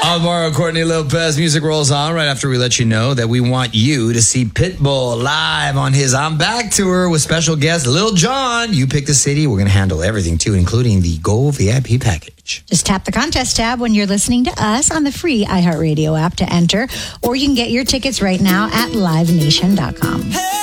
Alvaro Courtney Lopez. Music rolls on right after we let you know that we want you to see Pitbull live on his I'm Back tour with special guest Lil Jon. You pick the city. We're going to handle everything, too, including the Gold VIP package. Just tap the contest tab when you're listening to us on the free iHeartRadio app to enter, or you can get your tickets right now at livenation.com.